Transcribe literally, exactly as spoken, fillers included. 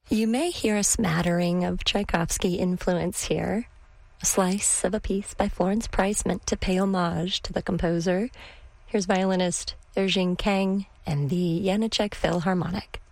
You may hear a smattering of Tchaikovsky influence here. A slice of a piece by Florence Price meant to pay homage to the composer. Here's violinist Erjing Kang and the Janacek Philharmonic.